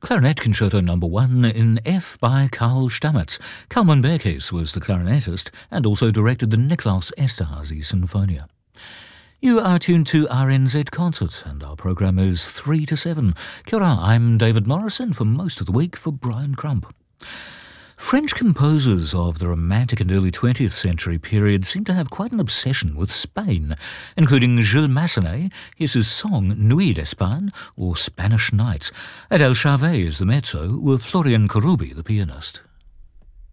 Clarinet Concerto No. 1 in F by Karl Stamitz. Kalman Berkes was the clarinetist and also directed the Nikolaus Esterhazy Sinfonia. You are tuned to RNZ Concert, and our programme is 3 to 7. Kia ora, I'm David Morrison for most of the week for Brian Crump. French composers of the Romantic and early 20th century period seem to have quite an obsession with Spain, including Jules Massenet. Here's his song Nuit d'Espagne, or Spanish Nights. Adèle Charvet is the mezzo, with Florian Karoubi the pianist.